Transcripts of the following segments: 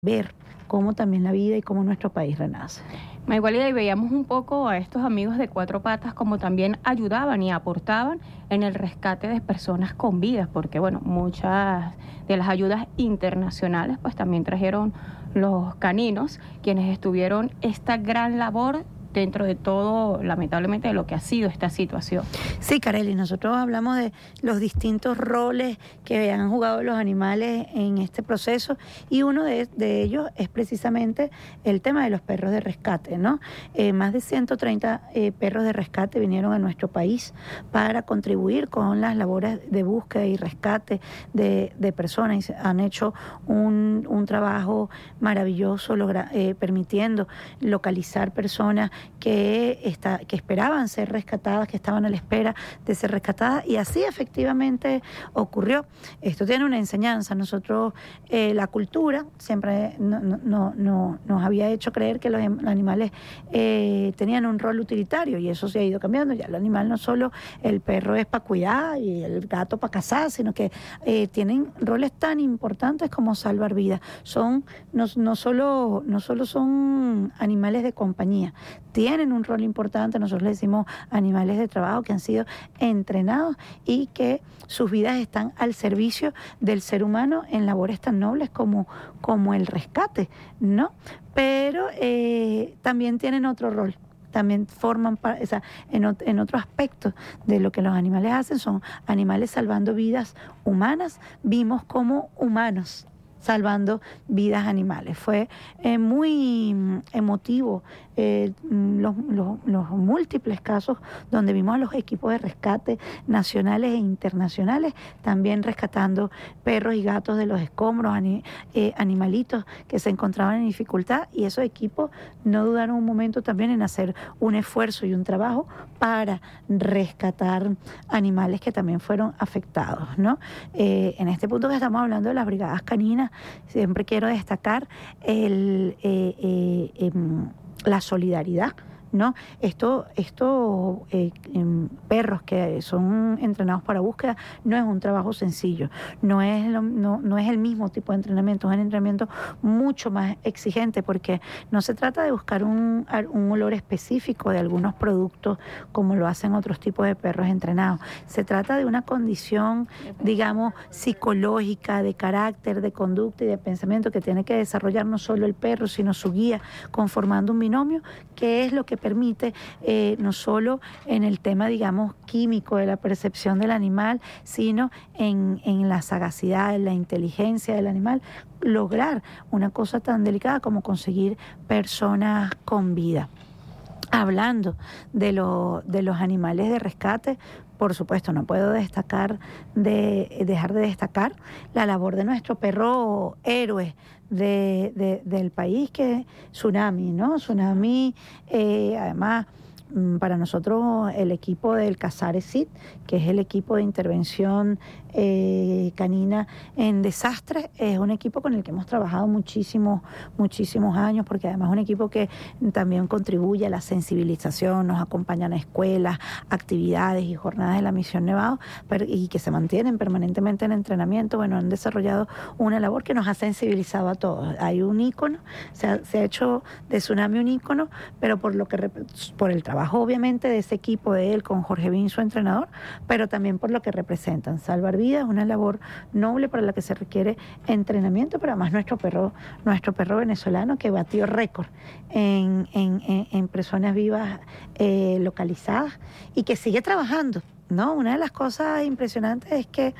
ver cómo también la vida y cómo nuestro país renace. Igual y veíamos un poco a estos amigos de Cuatro Patas como también ayudaban y aportaban en el rescate de personas con vidas, porque bueno, muchas de las ayudas internacionales pues también trajeron los caninos, quienes estuvieron esta gran labor dentro de todo, lamentablemente, de lo que ha sido esta situación. Sí, Kareli, nosotros hablamos de los distintos roles que han jugado los animales en este proceso y uno de ellos es precisamente el tema de los perros de rescate, ¿no? Más de 130 perros de rescate vinieron a nuestro país para contribuir con las labores de búsqueda y rescate de personas. Han hecho un trabajo maravilloso permitiendo localizar personas que esperaban ser rescatadas, que estaban a la espera de ser rescatadas, y así efectivamente ocurrió. Esto tiene una enseñanza. Nosotros, la cultura siempre nos había hecho creer que los animales tenían un rol utilitario, y eso se ha ido cambiando. Ya el animal no solo, el perro es para cuidar y el gato para cazar, sino que tienen roles tan importantes como salvar vidas. No solo son animales de compañía, tienen un rol importante. Nosotros le decimos animales de trabajo que han sido entrenados y que sus vidas están al servicio del ser humano en labores tan nobles como el rescate, ¿no? Pero también tienen otro rol. También forman parte, o sea, en otro aspecto de lo que los animales hacen, son animales salvando vidas humanas. Vimos como humanos salvando vidas animales. Fue muy emotivo los múltiples casos donde vimos a los equipos de rescate nacionales e internacionales también rescatando perros y gatos de los escombros, animalitos que se encontraban en dificultad, y esos equipos no dudaron un momento también en hacer un esfuerzo y un trabajo para rescatar animales que también fueron afectados, ¿no? En este punto que estamos hablando de las brigadas caninas, siempre quiero destacar la solidaridad, ¿no? Perros que son entrenados para búsqueda no es un trabajo sencillo, no es el mismo tipo de entrenamiento, es un entrenamiento mucho más exigente, porque no se trata de buscar un olor específico de algunos productos como lo hacen otros tipos de perros entrenados. Se trata de una condición, digamos, psicológica, de carácter, de conducta y de pensamiento que tiene que desarrollar no solo el perro, sino su guía, conformando un binomio que es lo que permite no solo en el tema, digamos, químico de la percepción del animal, sino en la sagacidad, en la inteligencia del animal, lograr una cosa tan delicada como conseguir personas con vida. Hablando de los animales de rescate, por supuesto, no puedo dejar de destacar la labor de nuestro perro héroe del país, que es Tsunami, ¿no? Tsunami, además, para nosotros el equipo del CASARECID, que es el equipo de intervención canina en desastres, es un equipo con el que hemos trabajado muchísimos años, porque además es un equipo que también contribuye a la sensibilización, nos acompañan a escuelas, actividades y jornadas de la Misión Nevado, y que se mantienen permanentemente en entrenamiento. Bueno, han desarrollado una labor que nos ha sensibilizado a todos. Hay un ícono, se ha hecho de Tsunami un ícono, pero por el trabajo obviamente de ese equipo de él con Jorge Bin, su entrenador, pero también por lo que representan. Salvar vidas es una labor noble para la que se requiere entrenamiento, pero además nuestro perro venezolano, que batió récord en personas vivas localizadas, y que sigue trabajando, ¿no? Una de las cosas impresionantes es que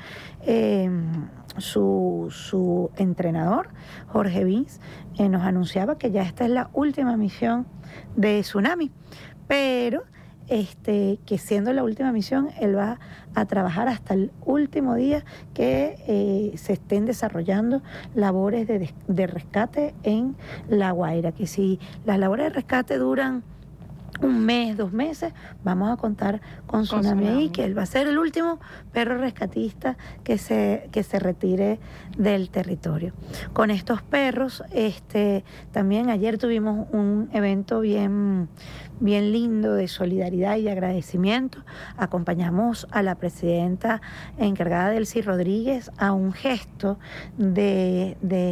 su entrenador, Jorge Vins, nos anunciaba que ya esta es la última misión de Tsunami, pero que siendo la última misión, él va a trabajar hasta el último día que se estén desarrollando labores de rescate en La Guaira, que si las labores de rescate duran un mes, 2 meses, vamos a contar con Tsunami ahí, que él va a ser el último perro rescatista que se retire del territorio. Con estos perros, también ayer tuvimos un evento bien lindo de solidaridad y de agradecimiento. Acompañamos a la presidenta encargada, Delcy Rodríguez, a un gesto de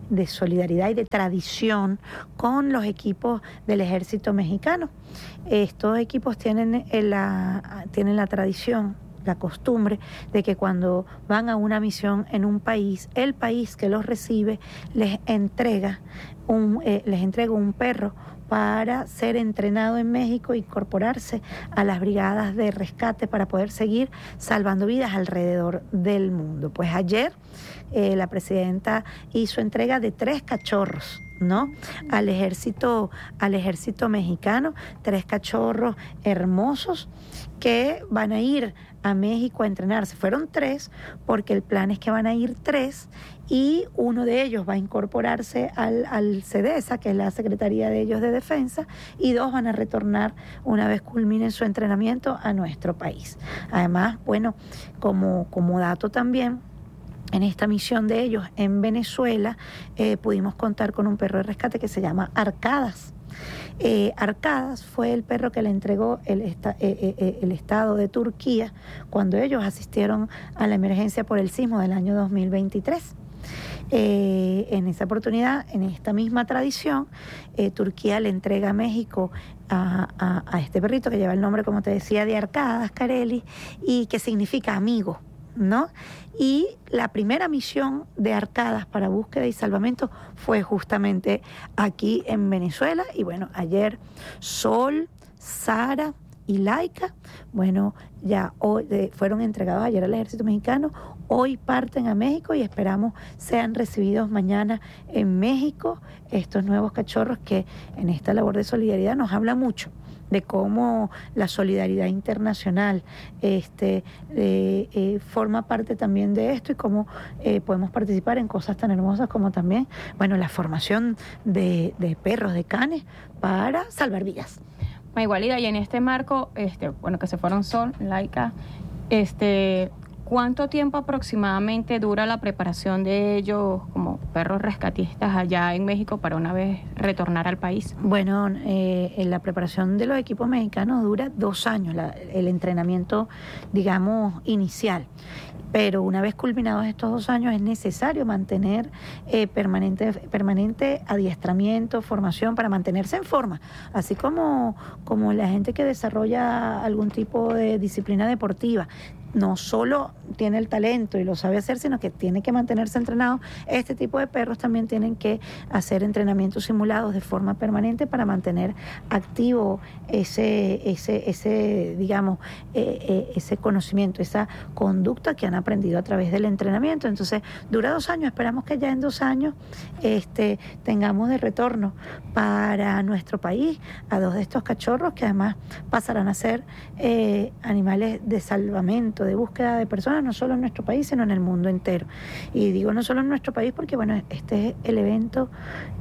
de solidaridad y de tradición con los equipos del ejército mexicano. Estos equipos tienen la tradición, la costumbre de que cuando van a una misión en un país, el país que los recibe les entrega un perro para ser entrenado en México e incorporarse a las brigadas de rescate para poder seguir salvando vidas alrededor del mundo. Pues ayer la presidenta hizo entrega de 3 cachorros, ¿no? Al ejército mexicano, 3 cachorros hermosos que van a ir a México a entrenarse. Fueron 3 porque el plan es que van a ir 3 y uno de ellos va a incorporarse al CEDESA, que es la Secretaría de ellos de Defensa, y 2 van a retornar una vez culminen su entrenamiento a nuestro país. Además, bueno, como dato también, en esta misión de ellos en Venezuela pudimos contar con un perro de rescate que se llama Arcadas. Arcadas fue el perro que le entregó el Estado de Turquía cuando ellos asistieron a la emergencia por el sismo del año 2023. En esa oportunidad, en esta misma tradición, Turquía le entrega a México a este perrito que lleva el nombre, como te decía, de Arcadas, Carelli, y que significa amigo, ¿no? Y la primera misión de Arcadas para búsqueda y salvamento fue justamente aquí en Venezuela. Y bueno, ayer Sol, Sara y Laika, bueno, ya hoy fueron entregados ayer al ejército mexicano, hoy parten a México y esperamos sean recibidos mañana en México estos nuevos cachorros que en esta labor de solidaridad nos habla mucho de cómo la solidaridad internacional forma parte también de esto y cómo podemos participar en cosas tan hermosas como también, bueno, la formación de perros, de canes para salvar vidas. Igualida, y en este marco, bueno, que se fueron Sol, Laika, ¿cuánto tiempo aproximadamente dura la preparación de ellos como perros rescatistas allá en México para una vez retornar al país? Bueno, la preparación de los equipos mexicanos dura 2 años, el entrenamiento, digamos, inicial. Pero una vez culminados estos 2 años es necesario mantener permanente adiestramiento, formación para mantenerse en forma, así como la gente que desarrolla algún tipo de disciplina deportiva. No solo tiene el talento y lo sabe hacer, sino que tiene que mantenerse entrenado. Este tipo de perros también tienen que hacer entrenamientos simulados de forma permanente para mantener activo ese conocimiento, esa conducta que han aprendido a través del entrenamiento. Entonces, dura 2 años. Esperamos que ya en 2 años tengamos de retorno para nuestro país a 2 de estos cachorros que además pasarán a ser animales de salvamento, de búsqueda de personas, no solo en nuestro país, sino en el mundo entero. Y digo no solo en nuestro país porque, bueno, este es el evento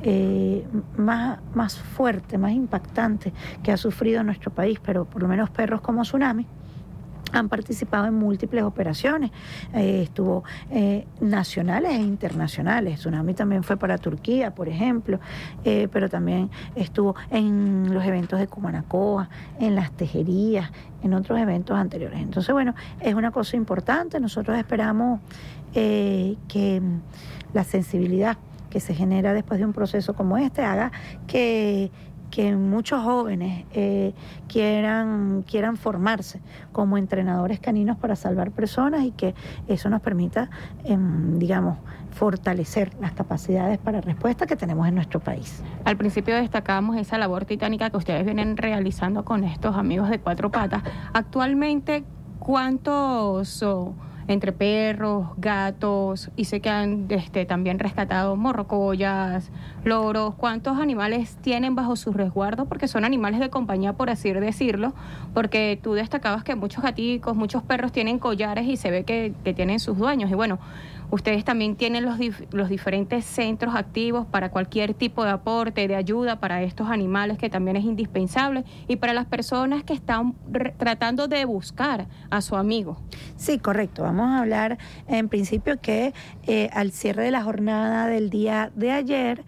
más fuerte, más impactante que ha sufrido nuestro país, pero por lo menos perros como Tsunami han participado en múltiples operaciones, estuvo nacionales e internacionales. Tsunami también fue para Turquía, por ejemplo, pero también estuvo en los eventos de Cumanacoa, en las tejerías, en otros eventos anteriores. Entonces, bueno, es una cosa importante. Nosotros esperamos que la sensibilidad que se genera después de un proceso como este haga que muchos jóvenes quieran formarse como entrenadores caninos para salvar personas y que eso nos permita, fortalecer las capacidades para respuesta que tenemos en nuestro país. Al principio destacábamos esa labor titánica que ustedes vienen realizando con estos amigos de 4 patas. Actualmente, ¿cuántos entre perros, gatos, y sé que han también rescatado morrocoyas, loros? ¿Cuántos animales tienen bajo su resguardo? Porque son animales de compañía, por así decirlo, porque tú destacabas que muchos gaticos, muchos perros tienen collares y se ve que tienen sus dueños. Y bueno, ustedes también tienen los diferentes centros activos para cualquier tipo de aporte, de ayuda para estos animales, que también es indispensable, y para las personas que están tratando de buscar a su amigo. Sí, correcto. Vamos a hablar en principio que al cierre de la jornada del día de ayer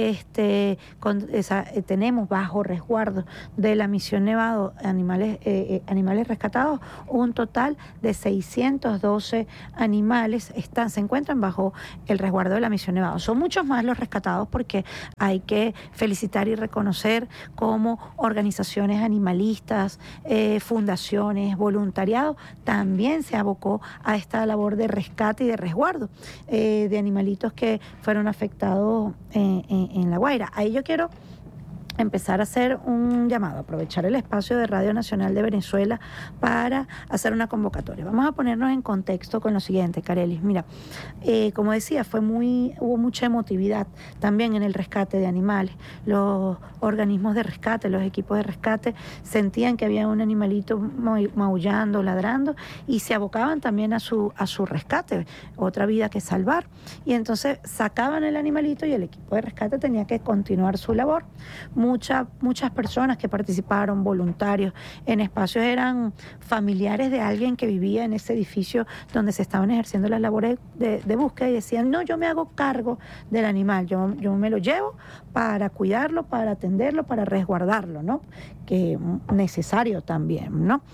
tenemos bajo resguardo de la misión Nevado animales rescatados un total de 612 animales. Se encuentran bajo el resguardo de la Misión Nevado. Son muchos más los rescatados porque hay que felicitar y reconocer cómo organizaciones animalistas, fundaciones, voluntariado, también se abocó a esta labor de rescate y de resguardo de animalitos que fueron afectados en La Guaira. Ahí yo quiero empezar a hacer un llamado, aprovechar el espacio de Radio Nacional de Venezuela para hacer una convocatoria. Vamos a ponernos en contexto con lo siguiente, Carelis. Mira, como decía, hubo mucha emotividad también en el rescate de animales. Los organismos de rescate, los equipos de rescate sentían que había un animalito maullando, ladrando y se abocaban también a su rescate, otra vida que salvar. Y entonces sacaban el animalito y el equipo de rescate tenía que continuar su labor. Muchas personas que participaron, voluntarios en espacios, eran familiares de alguien que vivía en ese edificio donde se estaban ejerciendo las labores de búsqueda y decían, no, yo me hago cargo del animal, yo me lo llevo para cuidarlo, para atenderlo, para resguardarlo, ¿no? Que necesario también, ¿no?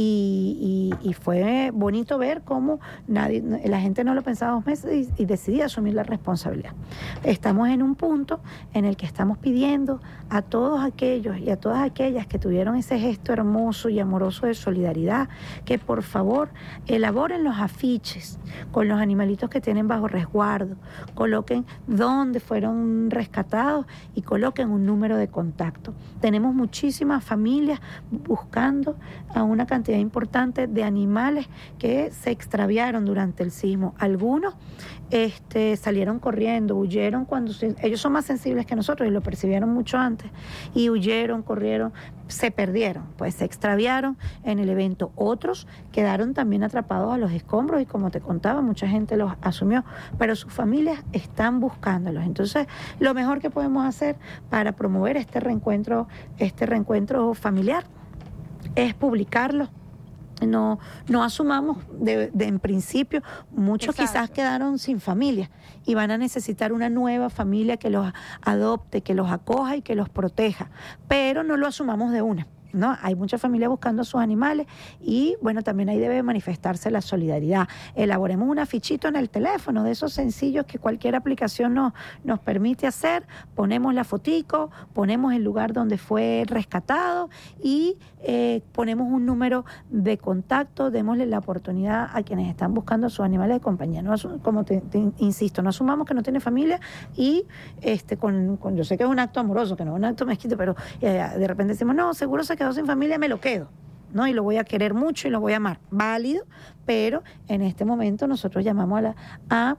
Y fue bonito ver cómo la gente no lo pensaba 2 meses y decidía asumir la responsabilidad. Estamos en un punto en el que estamos pidiendo a todos aquellos y a todas aquellas que tuvieron ese gesto hermoso y amoroso de solidaridad, que por favor elaboren los afiches con los animalitos que tienen bajo resguardo, coloquen dónde fueron rescatados y coloquen un número de contacto. Tenemos muchísimas familias buscando a una cantidad importante de animales que se extraviaron durante el sismo. Algunos salieron corriendo, huyeron ellos son más sensibles que nosotros y lo percibieron mucho antes, y huyeron, corrieron, se perdieron, pues se extraviaron en el evento. Otros quedaron también atrapados a los escombros y, como te contaba, mucha gente los asumió, pero sus familias están buscándolos. Entonces, lo mejor que podemos hacer para promover este reencuentro familiar es publicarlo. No asumamos en principio, muchos quizás quedaron sin familia y van a necesitar una nueva familia que los adopte, que los acoja y que los proteja, pero no lo asumamos de una, ¿no? Hay muchas familias buscando a sus animales y, bueno, también ahí debe manifestarse la solidaridad. Elaboremos un afichito en el teléfono, de esos sencillos que cualquier aplicación nos permite hacer, ponemos la fotico, ponemos el lugar donde fue rescatado y ponemos un número de contacto, démosle la oportunidad a quienes están buscando a sus animales de compañía. No, como te insisto, no asumamos que no tiene familia y yo sé que es un acto amoroso, que no es un acto mezquito, pero de repente decimos, no, seguro se quedó sin familia, me lo quedo, ¿no? Y lo voy a querer mucho y lo voy a amar. Válido, pero en este momento nosotros llamamos a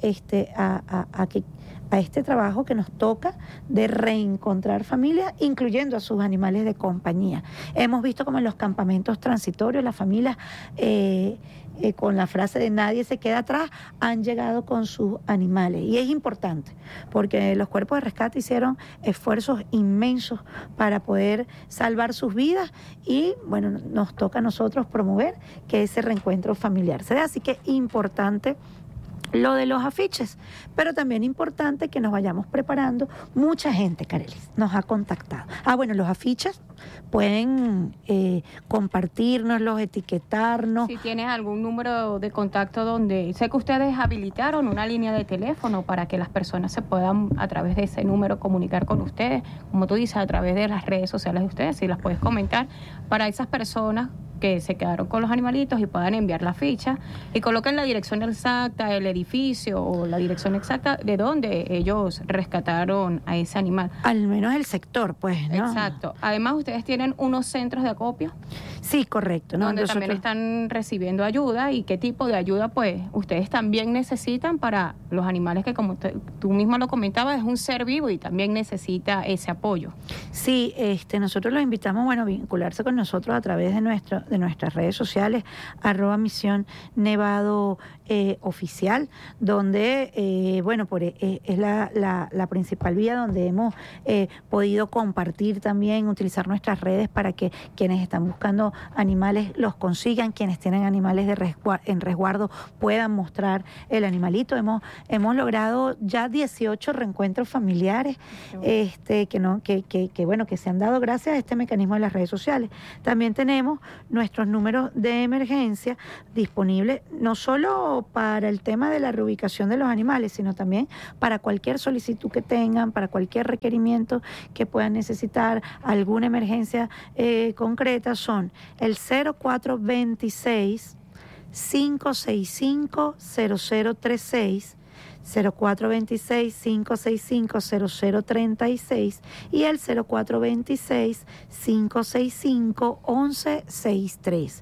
este trabajo que nos toca de reencontrar familias, incluyendo a sus animales de compañía. Hemos visto como en los campamentos transitorios las familias, con la frase de nadie se queda atrás, han llegado con sus animales. Y es importante, porque los cuerpos de rescate hicieron esfuerzos inmensos para poder salvar sus vidas y, bueno, nos toca a nosotros promover que ese reencuentro familiar se dé. Así que importante lo de los afiches, pero también importante que nos vayamos preparando. Mucha gente, Carelis, nos ha contactado. Bueno, los afiches pueden compartirnoslos, etiquetarnos. Si tienes algún número de contacto donde... Sé que ustedes habilitaron una línea de teléfono para que las personas se puedan a través de ese número comunicar con ustedes, como tú dices, a través de las redes sociales de ustedes, si las puedes comentar, para esas personas que se quedaron con los animalitos y puedan enviar la ficha y coloquen la dirección exacta, el edificio o la dirección exacta de donde ellos rescataron a ese animal. Al menos el sector, pues, ¿no? Exacto. Además, ustedes tienen unos centros de acopio. Sí, correcto, ¿no? Donde también están recibiendo ayuda y qué tipo de ayuda, pues, ustedes también necesitan para los animales que, como tú misma lo comentabas, es un ser vivo y también necesita ese apoyo. Sí, nosotros los invitamos, bueno, a vincularse con nosotros a través de nuestras redes sociales, @Misión Nevado oficial, donde, es la principal vía donde hemos podido compartir también, utilizar nuestras redes para que quienes están buscando animales los consigan, quienes tienen animales en resguardo puedan mostrar el animalito. Hemos logrado ya 18 reencuentros familiares que se han dado gracias a este mecanismo de las redes sociales. También tenemos nuestros números de emergencia disponibles no solo para el tema de la reubicación de los animales, sino también para cualquier solicitud que tengan, para cualquier requerimiento que puedan necesitar, alguna emergencia concreta, son el 0426 565-0036, 0426-565-0036 y el 0426-565-1163.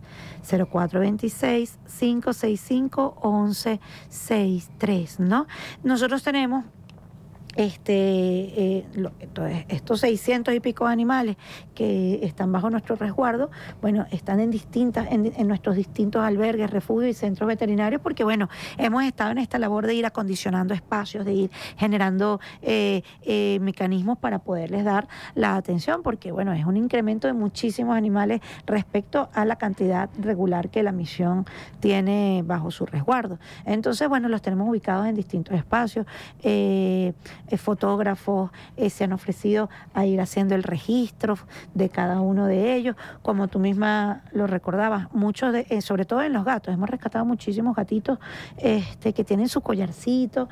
0426-565-1163, ¿no? Nosotros tenemos estos 600 y pico animales que están bajo nuestro resguardo, bueno, están en nuestros distintos albergues, refugios y centros veterinarios, porque bueno, hemos estado en esta labor de ir acondicionando espacios, de ir generando mecanismos para poderles dar la atención, porque bueno, es un incremento de muchísimos animales respecto a la cantidad regular que la misión tiene bajo su resguardo. Entonces, bueno, los tenemos ubicados en distintos espacios. Fotógrafos se han ofrecido a ir haciendo el registro de cada uno de ellos, como tú misma lo recordabas, muchos sobre todo en los gatos, hemos rescatado muchísimos gatitos que tienen su collarcito,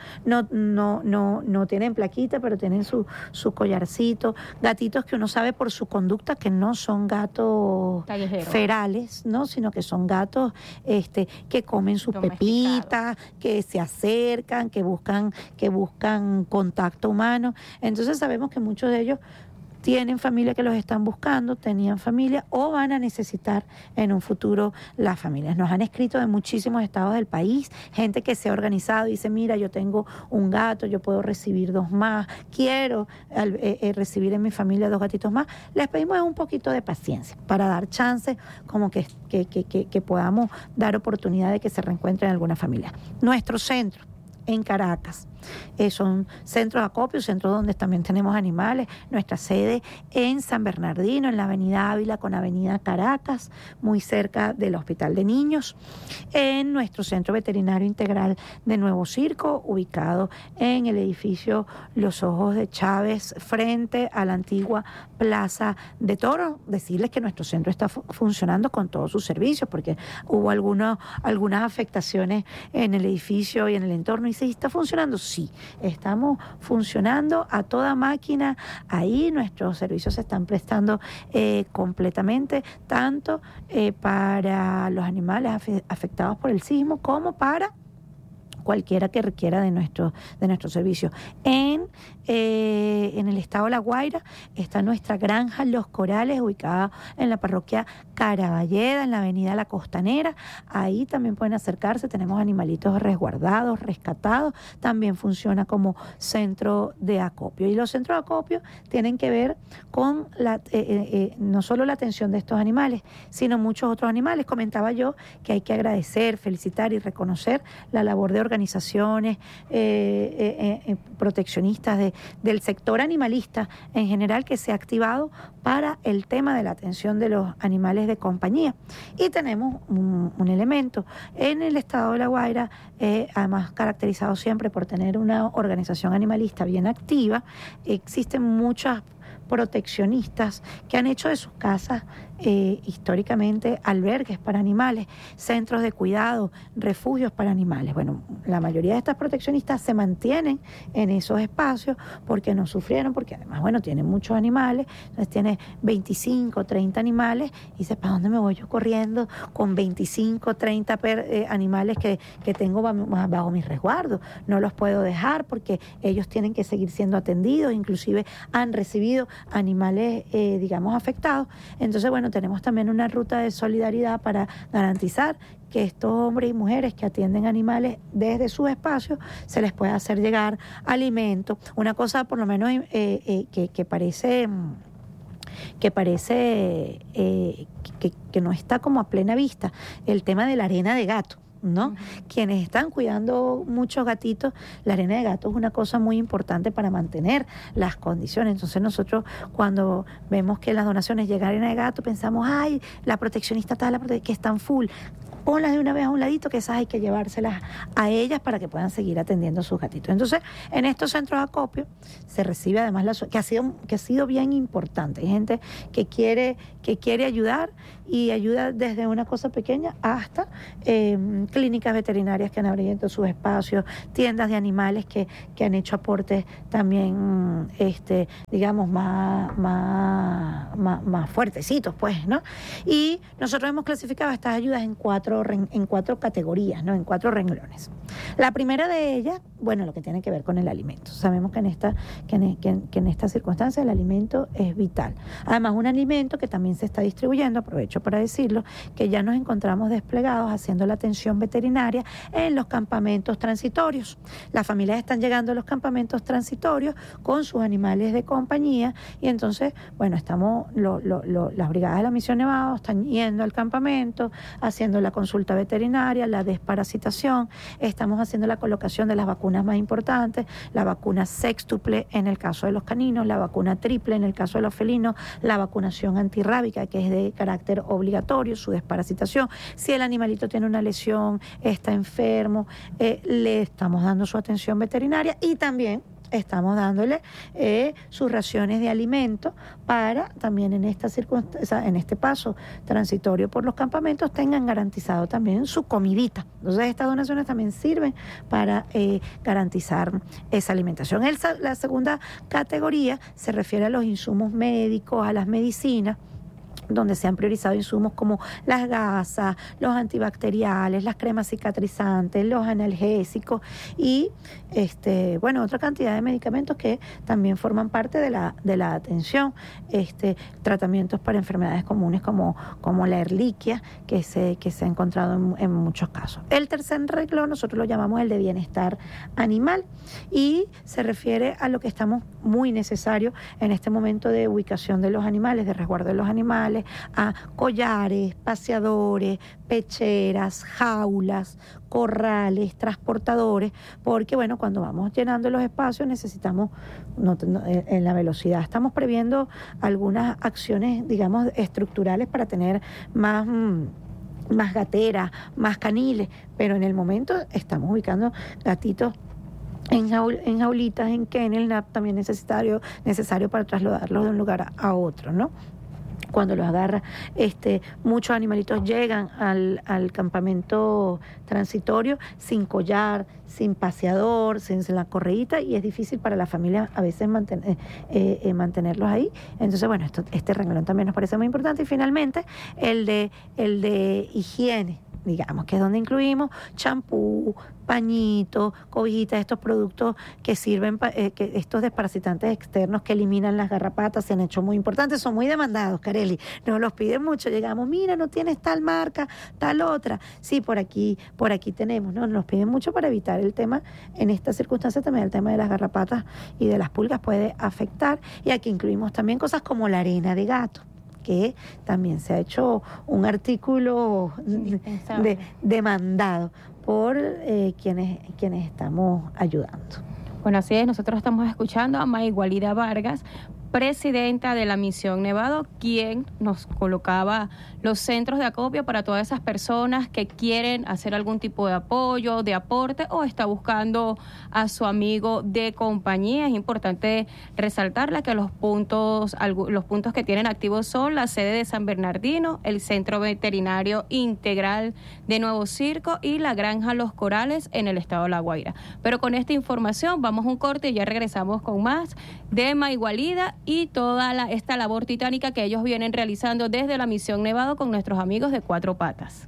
no tienen plaquita, pero tienen su collarcito, gatitos que uno sabe por su conducta que no son gatos ferales, ¿no? Sino que son gatos que comen su pepita, que se acercan, que buscan contacto humano. Entonces sabemos que muchos de ellos tienen familia que los están buscando, tenían familia o van a necesitar en un futuro las familias. Nos han escrito de muchísimos estados del país, gente que se ha organizado y dice, mira, yo tengo un gato, yo puedo recibir 2 más, quiero recibir en mi familia 2 gatitos más. Les pedimos un poquito de paciencia para dar chance, como que podamos dar oportunidad de que se reencuentren en alguna familia. Nuestro centro en Caracas. Son centros de acopio, centros donde también tenemos animales. Nuestra sede en San Bernardino, en la avenida Ávila con avenida Caracas, muy cerca del Hospital de Niños. En nuestro centro veterinario integral de Nuevo Circo, ubicado en el edificio Los Ojos de Chávez, frente a la antigua Plaza de Toros. Decirles que nuestro centro está funcionando con todos sus servicios, porque hubo algunas afectaciones en el edificio y en el entorno, y sí está funcionando. Sí, estamos funcionando a toda máquina ahí, nuestros servicios se están prestando completamente, tanto para los animales afectados por el sismo como para cualquiera que requiera de nuestro servicio. En el estado de La Guaira está nuestra granja Los Corales, ubicada en la parroquia Caraballeda, en la avenida La Costanera. Ahí también pueden acercarse, tenemos animalitos resguardados, rescatados. También funciona como centro de acopio. Y los centros de acopio tienen que ver con no solo la atención de estos animales, sino muchos otros animales. Comentaba yo que hay que agradecer, felicitar y reconocer la labor de organizaciones proteccionistas del sector animalista en general, que se ha activado para el tema de la atención de los animales de compañía. Y tenemos un elemento en el estado de La Guaira, además caracterizado siempre por tener una organización animalista bien activa. Existen muchas proteccionistas que han hecho de sus casas históricamente albergues para animales, centros de cuidado, refugios para animales. Bueno, la mayoría de estas proteccionistas se mantienen en esos espacios porque no sufrieron, porque además, bueno, tienen muchos animales, entonces tiene 25, 30 animales y dice, ¿para dónde me voy yo corriendo con 25, 30 animales que tengo bajo mi resguardo? No los puedo dejar porque ellos tienen que seguir siendo atendidos, inclusive han recibido animales, digamos, afectados. Entonces, bueno, tenemos también una ruta de solidaridad para garantizar que estos hombres y mujeres que atienden animales desde sus espacios se les pueda hacer llegar alimento. Una cosa, por lo menos, que parece que no está como a plena vista, el tema de la arena de gato, ¿no? Uh-huh. Quienes están cuidando muchos gatitos, la arena de gato es una cosa muy importante para mantener las condiciones. Entonces nosotros, cuando vemos que las donaciones llegan a arena de gato, pensamos, ay, la proteccionista tal, que están full. ponlas de una vez a un ladito, que esas hay que llevárselas a ellas para que puedan seguir atendiendo a sus gatitos. Entonces, en estos centros de acopio se recibe además que ha sido bien importante. Hay gente que quiere ayudar y ayuda desde una cosa pequeña hasta clínicas veterinarias que han abierto sus espacios, tiendas de animales que han hecho aportes también, digamos, más fuertecitos, pues, ¿no? Y nosotros hemos clasificado estas ayudas en cuatro categorías, ¿no? En 4 renglones. La primera de ellas, bueno, lo que tiene que ver con el alimento. Sabemos que en esta circunstancia el alimento es vital. Además, un alimento que también se está distribuyendo, aprovecho para decirlo, que ya nos encontramos desplegados haciendo la atención veterinaria en los campamentos transitorios. Las familias están llegando a los campamentos transitorios con sus animales de compañía y entonces, bueno, las brigadas de la Misión Nevado están yendo al campamento, haciendo la consulta veterinaria, la desparasitación, estamos haciendo la colocación de las vacunas más importantes, la vacuna sextuple en el caso de los caninos, la vacuna triple en el caso de los felinos, la vacunación antirrábica que es de carácter obligatorio, su desparasitación. Si el animalito tiene una lesión, está enfermo, le estamos dando su atención veterinaria y también estamos dándole sus raciones de alimento para también en esta circunstancia, en este paso transitorio por los campamentos, tengan garantizado también su comidita. Entonces estas donaciones también sirven para garantizar esa alimentación. La segunda categoría se refiere a los insumos médicos, a las medicinas, donde se han priorizado insumos como las gasas, los antibacteriales, las cremas cicatrizantes, los analgésicos y otra cantidad de medicamentos que también forman parte de la atención, tratamientos para enfermedades comunes como la erliquia que se ha encontrado en muchos casos. El tercer renglón nosotros lo llamamos el de bienestar animal y se refiere a lo que estamos muy necesario en este momento de ubicación de los animales, de resguardo de los animales, a collares, paseadores, pecheras, jaulas, corrales, transportadores, porque bueno, cuando vamos llenando los espacios necesitamos, en la velocidad, estamos previendo algunas acciones, digamos, estructurales para tener más gateras, más caniles, pero en el momento estamos ubicando gatitos en jaulitas, en kennel, también necesario para trasladarlos de un lugar a otro, ¿no? Cuando los agarra, muchos animalitos llegan al campamento transitorio sin collar, sin paseador, sin la correíta, y es difícil para la familia a veces mantenerlos ahí. Entonces, bueno, este renglón también nos parece muy importante. Y finalmente, el de higiene, digamos, que es donde incluimos champú, pañitos, cobijitas, estos productos que sirven, estos desparasitantes externos que eliminan las garrapatas, se han hecho muy importantes, son muy demandados, Carely, nos los piden mucho, llegamos, mira, no tienes tal marca, tal otra, sí, por aquí tenemos, ¿no? Nos piden mucho para evitar el tema, en esta circunstancia también el tema de las garrapatas y de las pulgas puede afectar, y aquí incluimos también cosas como la arena de gato, que también se ha hecho un artículo demandado por quienes estamos ayudando. Bueno, así es, nosotros estamos escuchando a Mayigualida Vargas, presidenta de la Misión Nevado, quien nos colocaba los centros de acopio para todas esas personas que quieren hacer algún tipo de apoyo, de aporte o está buscando a su amigo de compañía. Es importante resaltarle que los puntos que tienen activos son la sede de San Bernardino, el Centro Veterinario Integral de Nuevo Circo y la Granja Los Corales en el estado de La Guaira. Pero con esta información vamos a un corte y ya regresamos con más de Mayigualida y toda esta labor titánica que ellos vienen realizando desde la Misión Nevado con nuestros amigos de Cuatro Patas.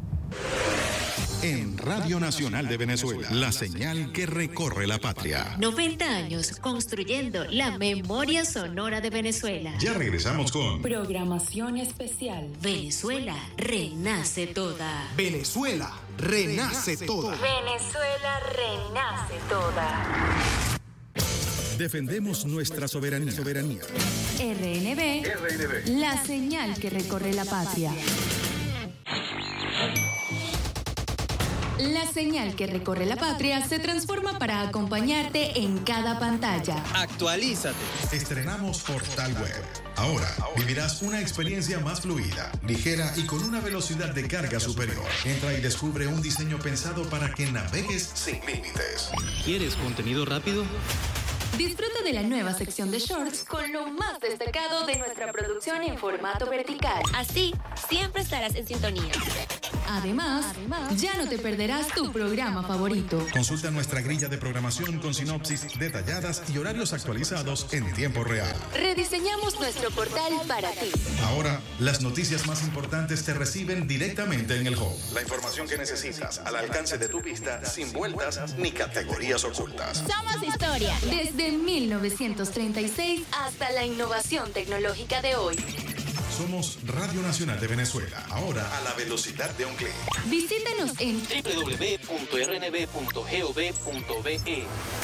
En Radio Nacional de Venezuela, la señal que recorre la patria. 90 años construyendo la memoria sonora de Venezuela. Ya regresamos con programación especial. Venezuela renace toda. Venezuela renace toda. Venezuela renace toda. Defendemos nuestra soberanía. RNB, la señal que recorre la patria. La señal que recorre la patria se transforma para acompañarte en cada pantalla. Actualízate. Estrenamos Portal Web. Ahora vivirás una experiencia más fluida, ligera y con una velocidad de carga superior. Entra y descubre un diseño pensado para que navegues sin límites. ¿Quieres contenido rápido? Disfruta de la nueva sección de shorts con lo más destacado de nuestra producción en formato vertical. Así, siempre estarás en sintonía. Además, ya no te perderás tu programa favorito. Consulta nuestra grilla de programación con sinopsis detalladas y horarios actualizados en tiempo real. Rediseñamos nuestro portal para ti. Ahora, las noticias más importantes te reciben directamente en el home. La información que necesitas al alcance de tu vista, sin vueltas ni categorías ocultas. Somos historia. Desde 1936 hasta la innovación tecnológica de hoy. Somos Radio Nacional de Venezuela, ahora a la velocidad de un clic. Visítanos en www.rnb.gov.be.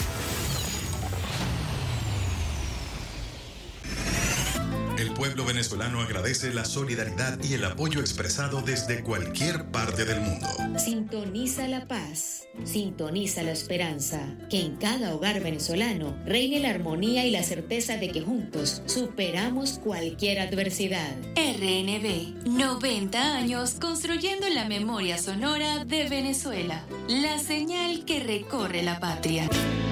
El pueblo venezolano agradece la solidaridad y el apoyo expresado desde cualquier parte del mundo. Sintoniza la paz, sintoniza la esperanza, que en cada hogar venezolano reine la armonía y la certeza de que juntos superamos cualquier adversidad. RNB, 90 años construyendo la memoria sonora de Venezuela, la señal que recorre la patria.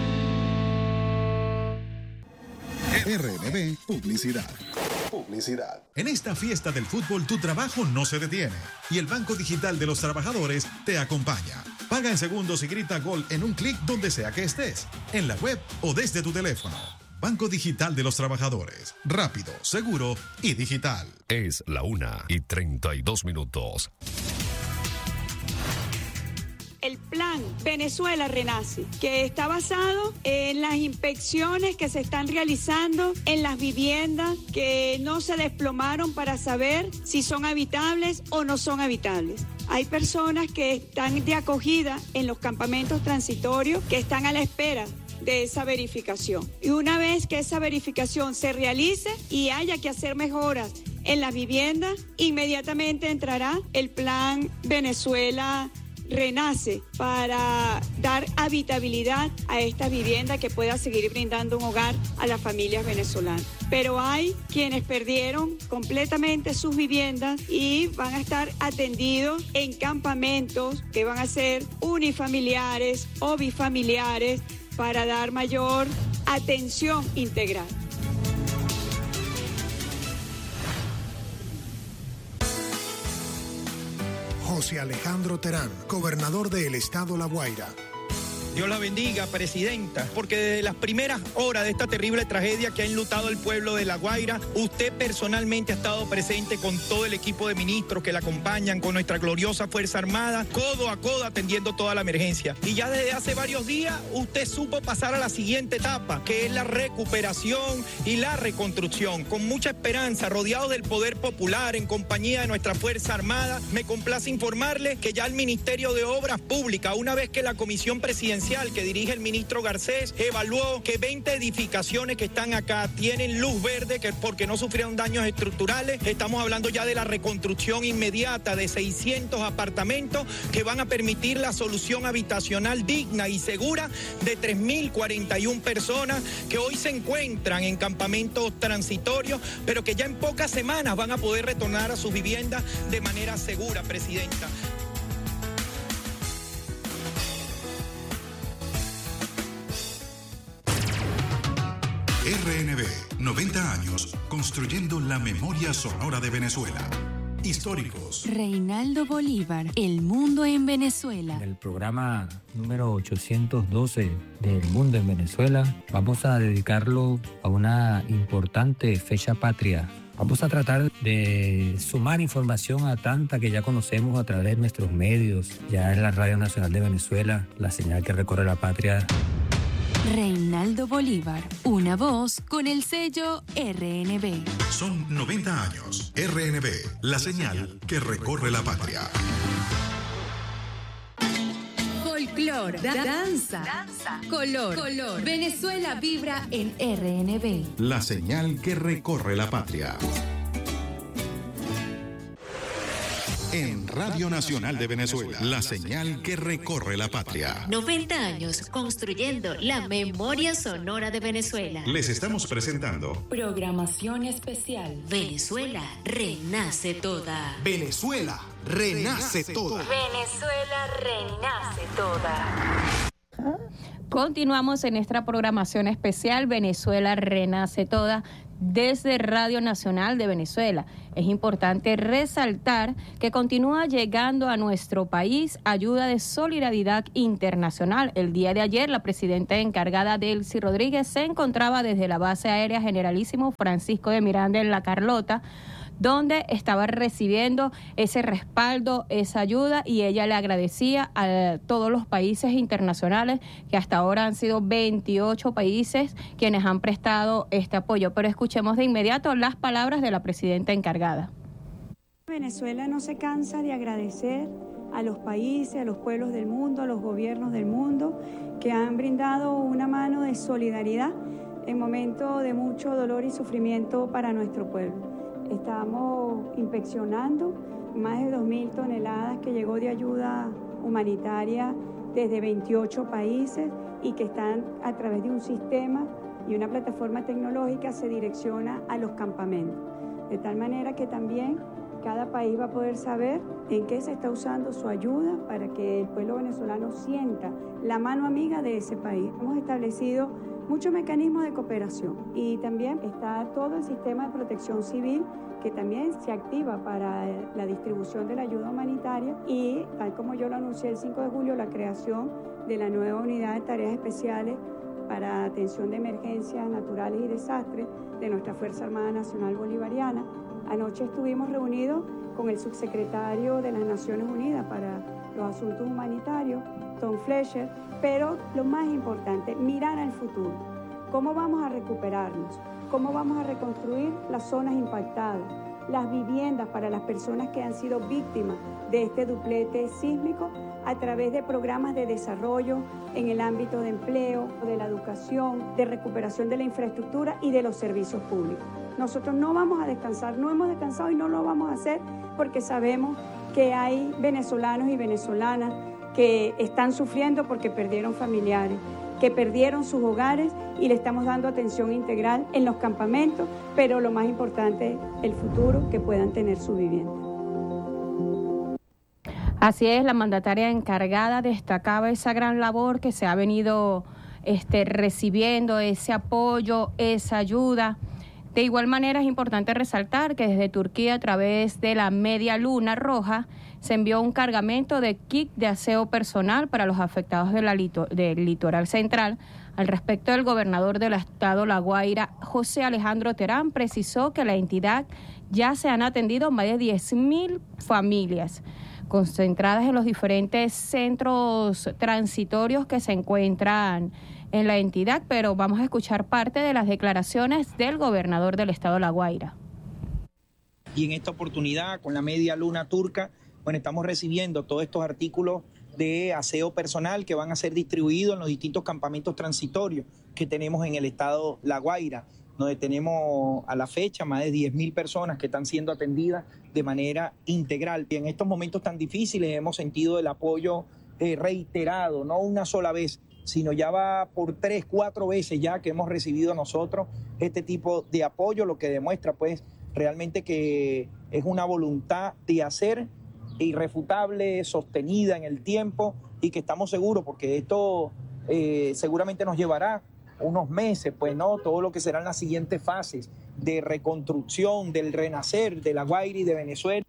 RNB Publicidad. En esta fiesta del fútbol tu trabajo no se detiene y el Banco Digital de los Trabajadores te acompaña. Paga en segundos y grita gol en un clic donde sea que estés, en la web o desde tu teléfono. Banco Digital de los Trabajadores. Rápido, seguro y digital. Es la 1:32. El plan Venezuela Renace, que está basado en las inspecciones que se están realizando en las viviendas que no se desplomaron para saber si son habitables o no son habitables. Hay personas que están de acogida en los campamentos transitorios que están a la espera de esa verificación. Y una vez que esa verificación se realice y haya que hacer mejoras en las viviendas, inmediatamente entrará el plan Venezuela Renace para dar habitabilidad a esta vivienda que pueda seguir brindando un hogar a las familias venezolanas. Pero hay quienes perdieron completamente sus viviendas y van a estar atendidos en campamentos que van a ser unifamiliares o bifamiliares para dar mayor atención integral. José Alejandro Terán, gobernador del estado La Guaira. Dios la bendiga, presidenta, porque desde las primeras horas de esta terrible tragedia que ha enlutado el pueblo de La Guaira, usted personalmente ha estado presente con todo el equipo de ministros que la acompañan, con nuestra gloriosa Fuerza Armada, codo a codo atendiendo toda la emergencia. Y ya desde hace varios días usted supo pasar a la siguiente etapa, que es la recuperación y la reconstrucción. Con mucha esperanza, rodeado del poder popular, en compañía de nuestra Fuerza Armada, me complace informarle que ya el Ministerio de Obras Públicas, una vez que la Comisión Presidencial que dirige el ministro Garcés evaluó que 20 edificaciones que están acá tienen luz verde porque no sufrieron daños estructurales. Estamos hablando ya de la reconstrucción inmediata de 600 apartamentos que van a permitir la solución habitacional digna y segura de 3.041 personas que hoy se encuentran en campamentos transitorios, pero que ya en pocas semanas van a poder retornar a sus viviendas de manera segura, presidenta. RNB, 90 años, construyendo la memoria sonora de Venezuela. Históricos. Reinaldo Bolívar, El Mundo en Venezuela. En el programa número 812 del Mundo en Venezuela, vamos a dedicarlo a una importante fecha patria. Vamos a tratar de sumar información a tanta que ya conocemos a través de nuestros medios, ya en la Radio Nacional de Venezuela, la señal que recorre la patria. Reinaldo Bolívar, una voz con el sello RNB. Son 90 años. RNB, la señal que recorre la patria. Folclor, danza, color. Venezuela vibra en RNB. La señal que recorre la patria. en Radio Nacional de Venezuela, la señal que recorre la patria. 90 años construyendo la memoria sonora de Venezuela. Les estamos presentando Programación especial. Venezuela renace toda. Venezuela renace toda. Venezuela renace toda. Continuamos en nuestra programación especial Venezuela renace toda desde Radio Nacional de Venezuela. Es importante resaltar que continúa llegando a nuestro país ayuda de solidaridad internacional. El día de ayer, la presidenta encargada Delcy Rodríguez se encontraba desde la base aérea Generalísimo Francisco de Miranda en La Carlota, donde estaba recibiendo ese respaldo, esa ayuda, y ella le agradecía a todos los países internacionales, que hasta ahora han sido 28 países quienes han prestado este apoyo. Pero escuchemos de inmediato las palabras de la presidenta encargada. Venezuela no se cansa de agradecer a los países, a los pueblos del mundo, a los gobiernos del mundo, que han brindado una mano de solidaridad en momentos de mucho dolor y sufrimiento para nuestro pueblo. Estamos inspeccionando más de 2.000 toneladas que llegó de ayuda humanitaria desde 28 países y que están a través de un sistema y una plataforma tecnológica se direcciona a los campamentos. De tal manera que también cada país va a poder saber en qué se está usando su ayuda para que el pueblo venezolano sienta la mano amiga de ese país. Hemos establecido muchos mecanismos de cooperación y también está todo el sistema de protección civil que también se activa para la distribución de la ayuda humanitaria y, tal como yo lo anuncié el 5 de julio, la creación de la nueva unidad de tareas especiales para atención de emergencias naturales y desastres de nuestra Fuerza Armada Nacional Bolivariana. Anoche estuvimos reunidos con el subsecretario de las Naciones Unidas para los Asuntos Humanitarios, Tom Fletcher, pero lo más importante, mirar al futuro. ¿Cómo vamos a recuperarnos? ¿Cómo vamos a reconstruir las zonas impactadas? Las viviendas para las personas que han sido víctimas de este duplete sísmico a través de programas de desarrollo en el ámbito de empleo, de la educación, de recuperación de la infraestructura y de los servicios públicos. Nosotros no vamos a descansar, no hemos descansado y no lo vamos a hacer porque sabemos que hay venezolanos y venezolanas que están sufriendo porque perdieron familiares, que perdieron sus hogares y le estamos dando atención integral en los campamentos, pero lo más importante, el futuro, que puedan tener su vivienda. Así es, la mandataria encargada destacaba esa gran labor que se ha venido recibiendo, ese apoyo, esa ayuda. De igual manera es importante resaltar que desde Turquía, a través de la Media Luna Roja, se envió un cargamento de kit de aseo personal para los afectados del litoral central. Al respecto, el gobernador del estado La Guaira, José Alejandro Terán, precisó que la entidad ya se han atendido más de 10.000 familias concentradas en los diferentes centros transitorios que se encuentran en la entidad, pero vamos a escuchar parte de las declaraciones del gobernador del estado La Guaira. Y en esta oportunidad, con la Media Luna turca, bueno, estamos recibiendo todos estos artículos de aseo personal que van a ser distribuidos en los distintos campamentos transitorios que tenemos en el estado La Guaira, donde tenemos a la fecha más de 10.000 personas que están siendo atendidas de manera integral. Y en estos momentos tan difíciles hemos sentido el apoyo reiterado, no una sola vez, sino ya va por 3, 4 veces ya que hemos recibido nosotros este tipo de apoyo, lo que demuestra pues realmente que es una voluntad de hacer irrefutable, sostenida en el tiempo y que estamos seguros porque esto seguramente nos llevará unos meses, pues no, todo lo que serán las siguientes fases de reconstrucción, del renacer de La Guaira y de Venezuela.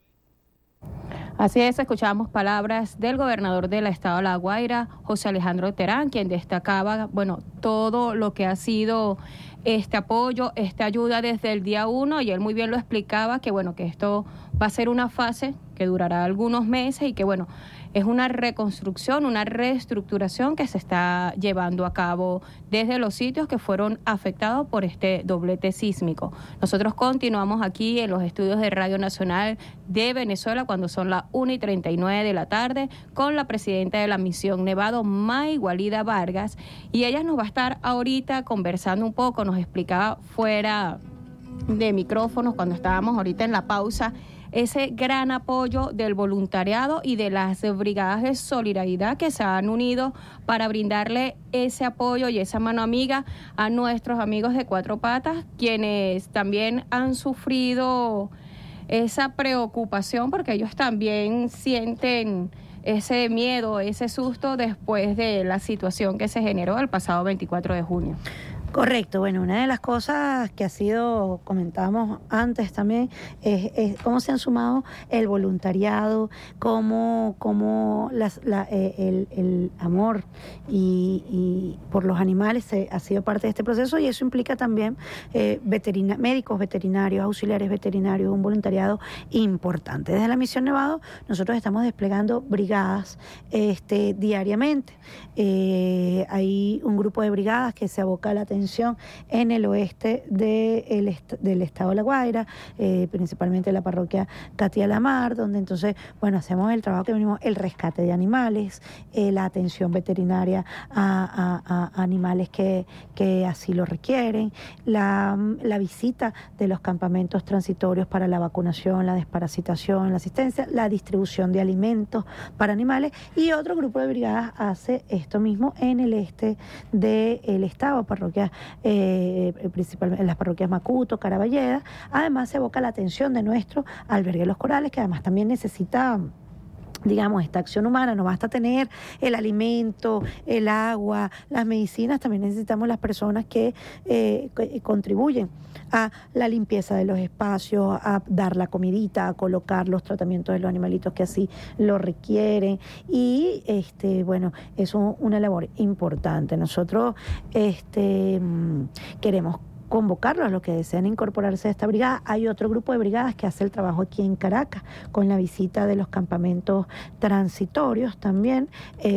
Así es, escuchábamos palabras del gobernador del estado de La Guaira, José Alejandro Terán, quien destacaba, bueno, todo lo que ha sido este apoyo, esta ayuda desde el día 1, y él muy bien lo explicaba, que bueno, que esto va a ser una fase que durará algunos meses y que bueno, es una reconstrucción, una reestructuración que se está llevando a cabo desde los sitios que fueron afectados por este doblete sísmico. Nosotros continuamos aquí en los estudios de Radio Nacional de Venezuela cuando son las 1:39 de la tarde con la presidenta de la Misión Nevado, May Gualida Vargas, y ella nos va a estar ahorita conversando un poco, nos explicaba fuera de micrófonos cuando estábamos ahorita en la pausa, ese gran apoyo del voluntariado y de las brigadas de solidaridad que se han unido para brindarle ese apoyo y esa mano amiga a nuestros amigos de Cuatro Patas, quienes también han sufrido esa preocupación porque ellos también sienten ese miedo, ese susto después de la situación que se generó el pasado 24 de junio. Correcto. Bueno, una de las cosas que ha sido, comentábamos antes también, es cómo se han sumado el voluntariado, cómo el amor y por los animales ha sido parte de este proceso, y eso implica también médicos veterinarios, auxiliares veterinarios, un voluntariado importante. Desde la Misión Nevado nosotros estamos desplegando brigadas diariamente. Hay un grupo de brigadas que se aboca a la atención en el oeste del estado de La Guaira, principalmente la parroquia Katia Lamar, donde entonces, bueno, hacemos el trabajo que venimos, el rescate de animales, la atención veterinaria a animales que así lo requieren, la visita de los campamentos transitorios para la vacunación, la desparasitación, la asistencia, la distribución de alimentos para animales, y otro grupo de brigadas hace esto mismo en el este del estado, parroquias principalmente en las parroquias Macuto, Caraballeda. Además se evoca la atención de nuestro albergue Los Corales, que además también necesita, digamos, esta acción humana. No basta tener el alimento, el agua, las medicinas, también necesitamos las personas que contribuyen a la limpieza de los espacios, a dar la comidita, a colocar los tratamientos de los animalitos que así lo requieren, y bueno, es una labor importante. Nosotros queremos convocarlos a los que desean incorporarse a esta brigada. Hay otro grupo de brigadas que hace el trabajo aquí en Caracas con la visita de los campamentos transitorios también.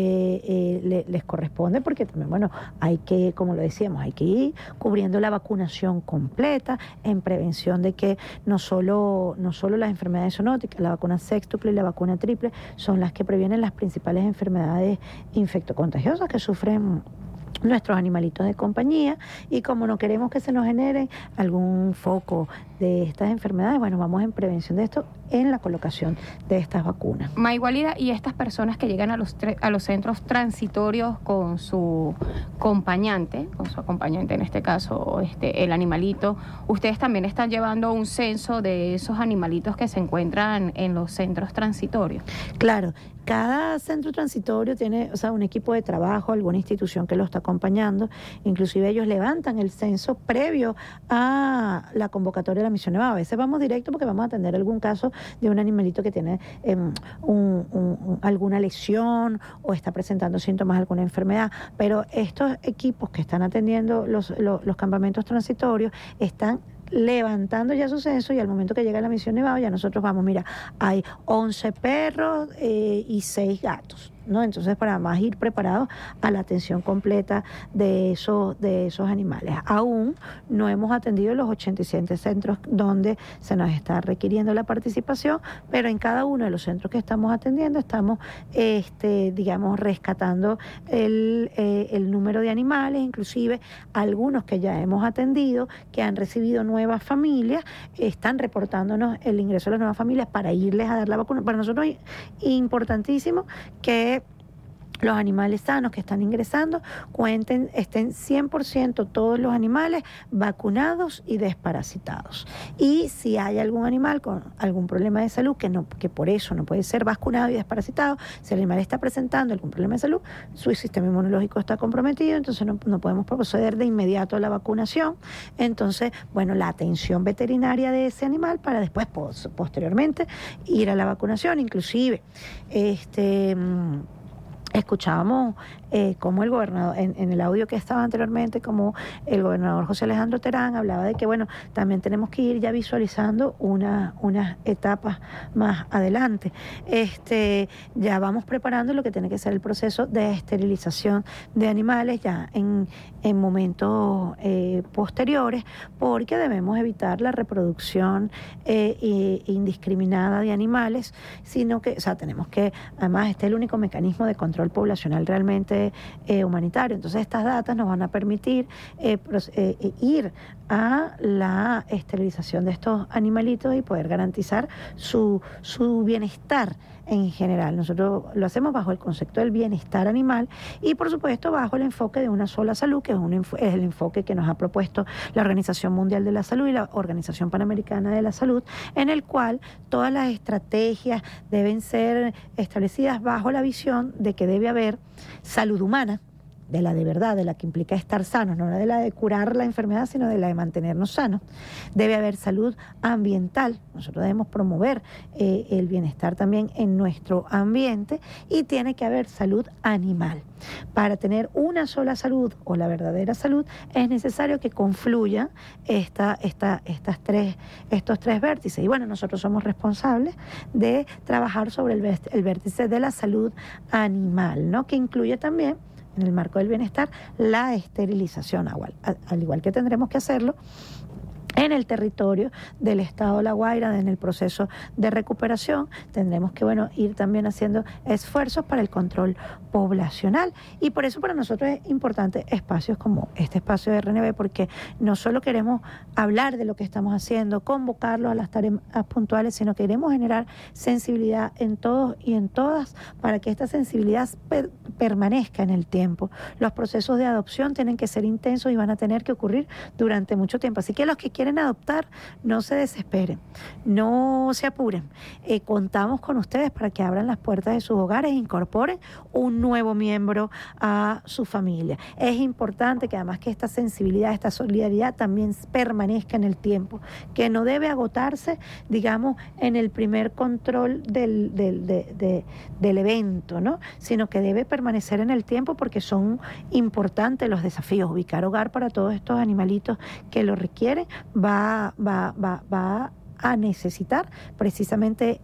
Les corresponde porque también, bueno, hay que, como lo decíamos, hay que ir cubriendo la vacunación completa en prevención de que no solo las enfermedades zoonóticas, la vacuna sextuple y la vacuna triple son las que previenen las principales enfermedades infectocontagiosas que sufren nuestros animalitos de compañía, y como no queremos que se nos genere algún foco de estas enfermedades, bueno, vamos en prevención de esto en la colocación de estas vacunas. Maigualida, y estas personas que llegan a los centros transitorios con su acompañante en este caso el animalito, ustedes también están llevando un censo de esos animalitos que se encuentran en los centros transitorios. Claro, cada centro transitorio tiene, un equipo de trabajo, alguna institución que lo está acompañando. Inclusive ellos levantan el censo previo a la convocatoria de la Misión Nevado. A veces vamos directo porque vamos a atender algún caso de un animalito que tiene alguna lesión o está presentando síntomas de alguna enfermedad, pero estos equipos que están atendiendo los campamentos transitorios están levantando ya su censo, y al momento que llega la Misión Nevado ya nosotros vamos, mira, hay 11 perros y 6 gatos, ¿no? Entonces, para más ir preparados a la atención completa de esos animales. Aún no hemos atendido los 87 centros donde se nos está requiriendo la participación, pero en cada uno de los centros que estamos atendiendo estamos, rescatando el número de animales, inclusive algunos que ya hemos atendido, que han recibido nuevas familias, están reportándonos el ingreso de las nuevas familias para irles a dar la vacuna. Para nosotros es importantísimo que los animales sanos que están ingresando estén 100% todos los animales vacunados y desparasitados. Y si hay algún animal con algún problema de salud que por eso no puede ser vacunado y desparasitado, si el animal está presentando algún problema de salud, su sistema inmunológico está comprometido, entonces no podemos proceder de inmediato a la vacunación. Entonces, bueno, la atención veterinaria de ese animal para después, posteriormente, ir a la vacunación. Inclusive, escuchábamos como el gobernador, en el audio que estaba anteriormente, como el gobernador José Alejandro Terán hablaba de que, bueno, también tenemos que ir ya visualizando unas etapas más adelante. Ya vamos preparando lo que tiene que ser el proceso de esterilización de animales ya en momentos posteriores, porque debemos evitar la reproducción indiscriminada de animales, sino que, tenemos que, además, este es el único mecanismo de control poblacional realmente humanitario. Entonces, estas datas nos van a permitir ir a la esterilización de estos animalitos y poder garantizar su bienestar en general. Nosotros lo hacemos bajo el concepto del bienestar animal y, por supuesto, bajo el enfoque de una sola salud, que es el enfoque que nos ha propuesto la Organización Mundial de la Salud y la Organización Panamericana de la Salud, en el cual todas las estrategias deben ser establecidas bajo la visión de que debe haber salud humana, de la de verdad, de la que implica estar sanos, no de la de curar la enfermedad, sino de la de mantenernos sanos. Debe haber salud ambiental, nosotros debemos promover el bienestar también en nuestro ambiente, y tiene que haber salud animal. Para tener una sola salud o la verdadera salud es necesario que confluyan estos tres vértices. Y bueno, nosotros somos responsables de trabajar sobre el vértice de la salud animal, ¿no? Que incluye también, en el marco del bienestar, la esterilización, al igual que tendremos que hacerlo en el territorio del Estado de La Guaira, en el proceso de recuperación. Tendremos que ir también haciendo esfuerzos para el control poblacional, y por eso para nosotros es importante espacios como este espacio de RNB, porque no solo queremos hablar de lo que estamos haciendo, convocarlos a las tareas puntuales, sino que queremos generar sensibilidad en todos y en todas para que esta sensibilidad permanezca en el tiempo. Los procesos de adopción tienen que ser intensos y van a tener que ocurrir durante mucho tiempo, así que los que quieren adoptar, no se desesperen, no se apuren. Contamos con ustedes para que abran las puertas de sus hogares e incorporen un nuevo miembro a su familia. Es importante que además que esta sensibilidad, esta solidaridad también permanezca en el tiempo, que no debe agotarse, digamos, en el primer control del evento, ¿no? Sino que debe permanecer en el tiempo, porque son importantes los desafíos. Ubicar hogar para todos estos animalitos que lo requieren va a necesitar precisamente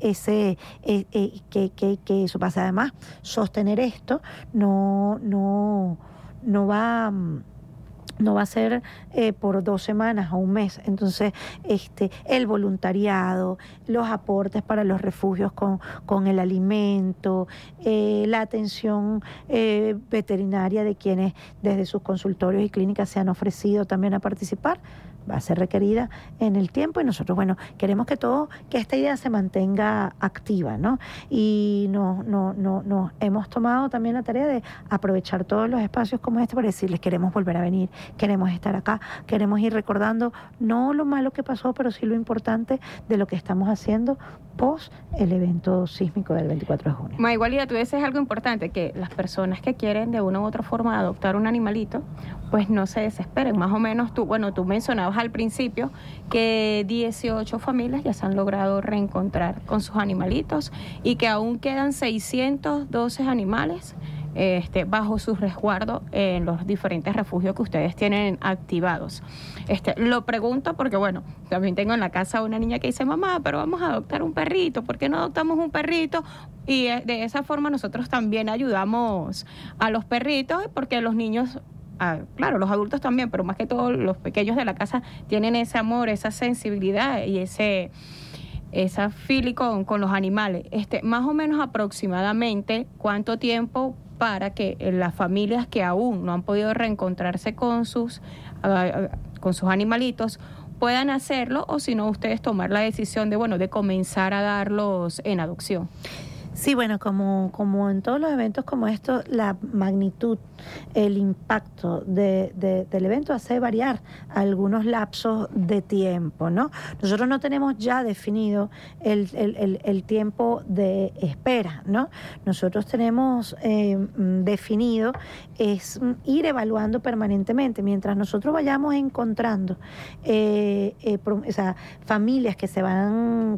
que eso pase. Además, sostener esto no va a ser por 2 semanas o un mes. Entonces, el voluntariado, los aportes para los refugios con el alimento, la atención veterinaria de quienes desde sus consultorios y clínicas se han ofrecido también a participar, va a ser requerida en el tiempo, y nosotros, queremos que esta idea se mantenga activa, ¿no? Y nos hemos tomado también la tarea de aprovechar todos los espacios como este para decirles: queremos volver a venir, queremos estar acá, queremos ir recordando no lo malo que pasó, pero sí lo importante de lo que estamos haciendo post el evento sísmico del 24 de junio. Igualidad, tú dices algo importante, que las personas que quieren de una u otra forma adoptar un animalito, pues no se desesperen. Más o menos tú mencionabas al principio que 18 familias ya se han logrado reencontrar con sus animalitos y que aún quedan 612 animales bajo su resguardo en los diferentes refugios que ustedes tienen activados. Lo pregunto porque, también tengo en la casa una niña que dice: mamá, pero vamos a adoptar un perrito, ¿por qué no adoptamos un perrito? Y de esa forma nosotros también ayudamos a los perritos, porque los niños, claro, los adultos también, pero más que todo los pequeños de la casa tienen ese amor, esa sensibilidad y esa fili con los animales. Más o menos aproximadamente, ¿cuánto tiempo para que las familias que aún no han podido reencontrarse con sus animalitos puedan hacerlo, o si no, ustedes tomar la decisión de comenzar a darlos en adopción? Sí, como en todos los eventos como estos, la magnitud, el impacto del evento hace variar algunos lapsos de tiempo, ¿no? Nosotros no tenemos ya definido el tiempo de espera, ¿no? Nosotros tenemos definido es ir evaluando permanentemente, mientras nosotros vayamos encontrando familias que se van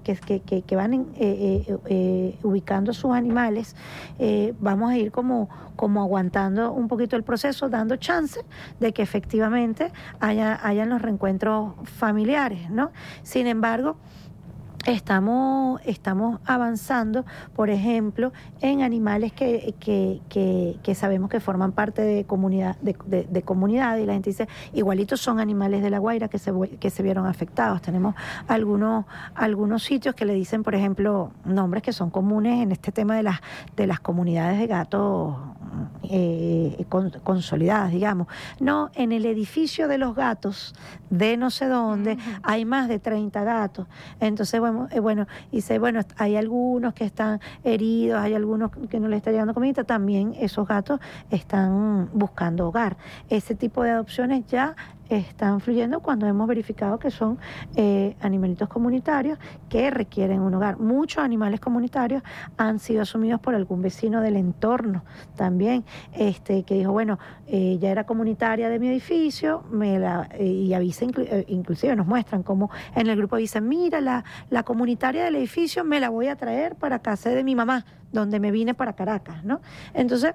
ubicando sus animales, vamos a ir como aguantando un poquito el proceso, dando chance de que efectivamente hayan los reencuentros familiares, ¿no? Sin embargo, estamos avanzando, por ejemplo, en animales que sabemos que forman parte de comunidad, y la gente dice: igualitos son animales de La Guaira que se vieron afectados. Tenemos algunos sitios que le dicen, por ejemplo, nombres que son comunes en este tema de las comunidades de gatos consolidadas, digamos. No, en el edificio de los gatos de no sé dónde hay más de 30 gatos. Entonces, dice, hay algunos que están heridos, hay algunos que no les está llegando comida, también esos gatos están buscando hogar. Ese tipo de adopciones ya están fluyendo cuando hemos verificado que son animalitos comunitarios que requieren un hogar. Muchos animales comunitarios han sido asumidos por algún vecino del entorno también, que dijo, ya era comunitaria de mi edificio, y avisa, inclusive nos muestran como en el grupo dicen, mira, la comunitaria del edificio me la voy a traer para casa de mi mamá, donde me vine para Caracas, ¿no? Entonces,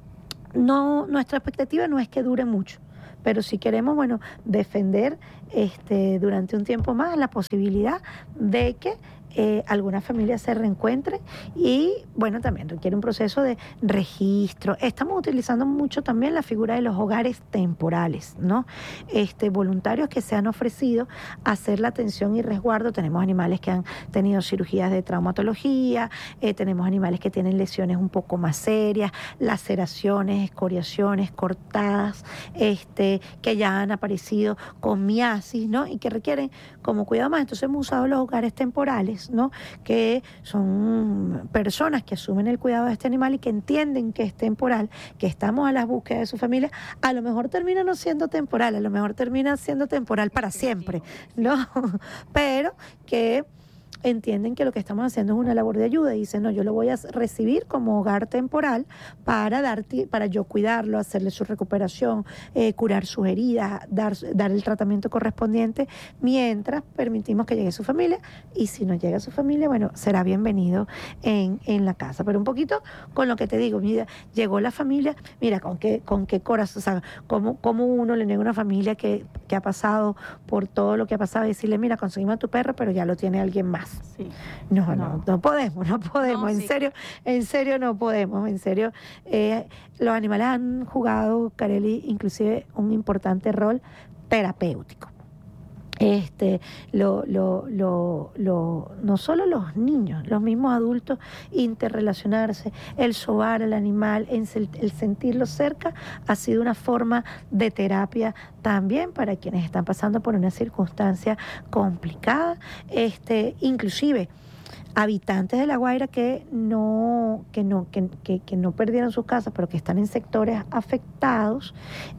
nuestra expectativa no es que dure mucho, pero si queremos, defender durante un tiempo más la posibilidad de que algunas familias se reencuentren y, también requiere un proceso de registro. Estamos utilizando mucho también la figura de los hogares temporales, ¿no? Voluntarios que se han ofrecido a hacer la atención y resguardo. Tenemos animales que han tenido cirugías de traumatología, tenemos animales que tienen lesiones un poco más serias, laceraciones, escoriaciones, cortadas, que ya han aparecido con miasis, ¿no? Y que requieren como cuidado más. Entonces hemos usado los hogares temporales, ¿no? Que son personas que asumen el cuidado de este animal y que entienden que es temporal, que estamos a las búsquedas de su familia. A lo mejor termina no siendo temporal, a lo mejor termina siendo temporal para siempre, ¿no? Pero que entienden que lo que estamos haciendo es una labor de ayuda y dicen, no, yo lo voy a recibir como hogar temporal para yo cuidarlo, hacerle su recuperación, curar sus heridas, dar el tratamiento correspondiente, mientras permitimos que llegue su familia, y si no llega su familia, será bienvenido en la casa. Pero un poquito con lo que te digo, mira, llegó la familia, mira, con qué corazón, o sea, cómo uno le niega a una familia que ha pasado por todo lo que ha pasado y decirle, mira, conseguimos a tu perro, pero ya lo tiene alguien más. Sí. No podemos, no, en serio no podemos, en serio. Los animales han jugado, Carely, inclusive un importante rol terapéutico. No solo los niños, los mismos adultos, interrelacionarse, el sobar al animal, el sentirlo cerca, ha sido una forma de terapia también para quienes están pasando por una circunstancia complicada, inclusive habitantes de La Guaira que no perdieron sus casas, pero que están en sectores afectados,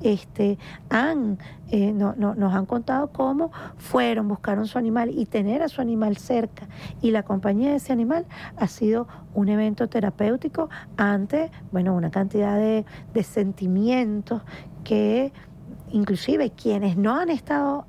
nos han contado cómo buscaron su animal, y tener a su animal cerca y la compañía de ese animal ha sido un evento terapéutico ante, una cantidad de sentimientos que inclusive quienes no han estado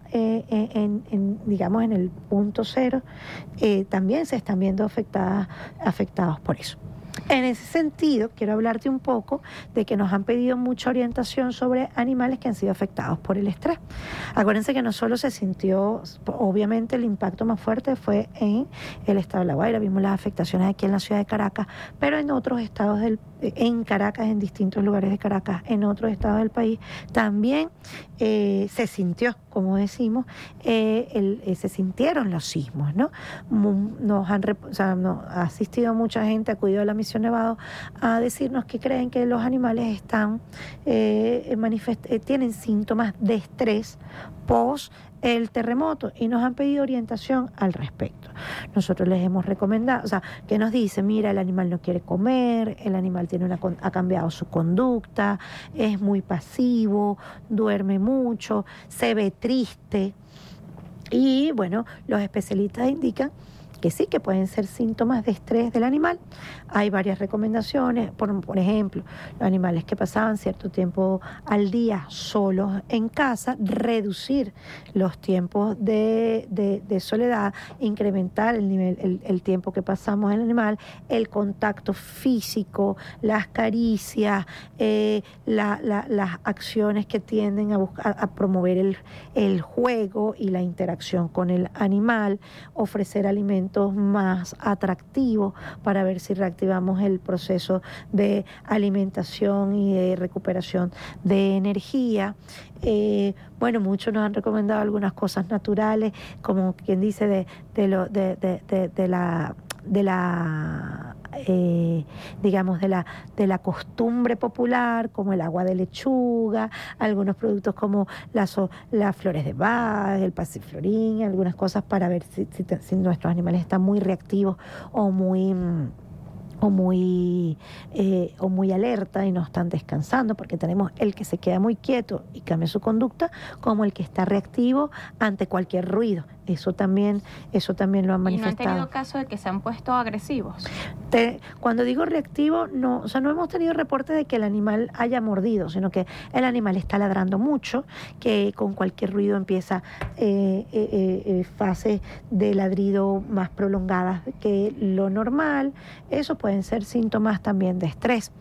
en el punto cero, también se están viendo afectados por eso. En ese sentido, quiero hablarte un poco de que nos han pedido mucha orientación sobre animales que han sido afectados por el estrés. Acuérdense que no solo se sintió, obviamente el impacto más fuerte fue en el estado de La Guaira, vimos las afectaciones aquí en la ciudad de Caracas, pero en otros estados en Caracas, en distintos lugares de Caracas, en otros estados del país, también se sintió, como decimos, se sintieron los sismos, ¿no? Ha asistido mucha gente, ha acudido a la Misión Nevado a decirnos que creen que los animales están tienen síntomas de estrés post el terremoto, y nos han pedido orientación al respecto. Nosotros les hemos recomendado, que nos dicen, mira, el animal no quiere comer, el animal ha cambiado su conducta, es muy pasivo, duerme mucho, se ve triste, y los especialistas indican que sí, que pueden ser síntomas de estrés del animal. Hay varias recomendaciones, por ejemplo, los animales que pasaban cierto tiempo al día solos en casa, reducir los tiempos de soledad, incrementar el tiempo que pasamos en el animal, el contacto físico, las caricias, las acciones que tienden a promover el juego y la interacción con el animal, ofrecer alimentos más atractivos para ver si reactivamos el proceso de alimentación y de recuperación de energía. Muchos nos han recomendado algunas cosas naturales, como quien dice de la digamos, de la costumbre popular, como el agua de lechuga, algunos productos como las flores de Bach, el pasiflorín, algunas cosas para ver si nuestros animales están muy reactivos o muy alerta y no están descansando, porque tenemos el que se queda muy quieto y cambia su conducta, como el que está reactivo ante cualquier ruido. Eso también lo han manifestado. ¿Y no han tenido caso de que se han puesto agresivos? Cuando digo reactivo, no hemos tenido reporte de que el animal haya mordido, sino que el animal está ladrando mucho, que con cualquier ruido empieza fases de ladrido más prolongadas que lo normal. Eso pueden ser síntomas también de estrés.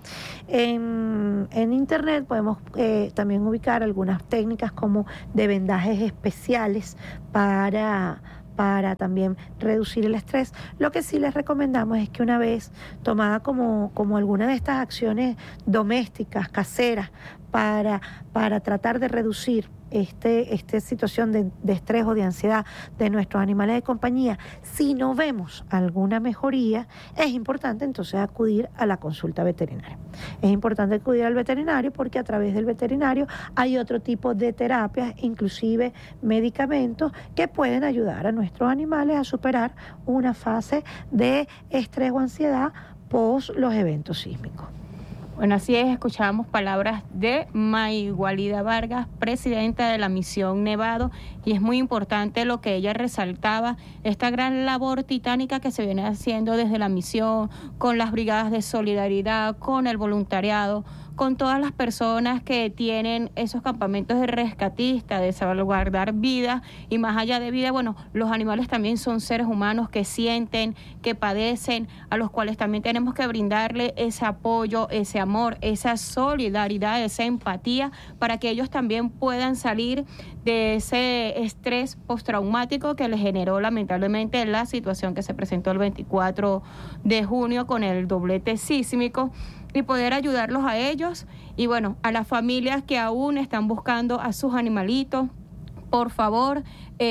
En internet podemos también ubicar algunas técnicas como de vendajes especiales para también reducir el estrés. Lo que sí les recomendamos es que una vez tomada como alguna de estas acciones domésticas, caseras, para tratar de reducir esta situación de estrés o de ansiedad de nuestros animales de compañía, si no vemos alguna mejoría, es importante entonces acudir a la consulta veterinaria. Es importante acudir al veterinario porque a través del veterinario hay otro tipo de terapias, inclusive medicamentos, que pueden ayudar a nuestros animales a superar una fase de estrés o ansiedad post los eventos sísmicos. Bueno, así es, escuchábamos palabras de Mayigualida Vargas, presidenta de la Misión Nevado, y es muy importante lo que ella resaltaba, esta gran labor titánica que se viene haciendo desde la misión, con las brigadas de solidaridad, con el voluntariado, con todas las personas que tienen esos campamentos de rescatistas, de salvaguardar vidas, y más allá de vida, bueno, los animales también son seres humanos que sienten, que padecen, a los cuales también tenemos que brindarle ese apoyo, ese amor, esa solidaridad, esa empatía, para que ellos también puedan salir de ese estrés postraumático que les generó lamentablemente la situación que se presentó el 24 de junio con el doblete sísmico, y poder ayudarlos a ellos y bueno, a las familias que aún están buscando a sus animalitos. Por favor,